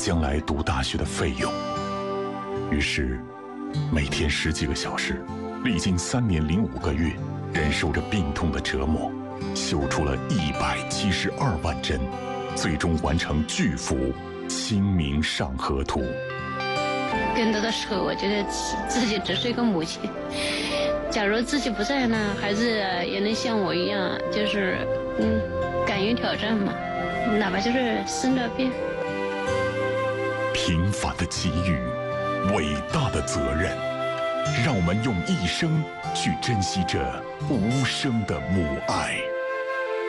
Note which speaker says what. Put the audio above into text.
Speaker 1: 将来读大学的费用。于是，每天10几个小时，历经3年0.5个月，忍受着病痛的折磨，绣出了172万针，最终完成巨幅《清明上河图》。
Speaker 2: 更多的时候，我觉得自己只是一个母亲。假如自己不在呢，孩子也能像我一样，就是敢于挑战嘛，哪怕就是生了病。
Speaker 1: 平凡的机遇，伟大的责任，让我们用一生去珍惜这无声的母爱。